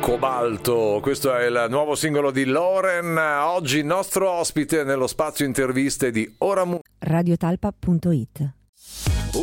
Cobalto, questo è il nuovo singolo di Loren. Oggi il nostro ospite nello spazio interviste di Oramu. Radiotalpa.it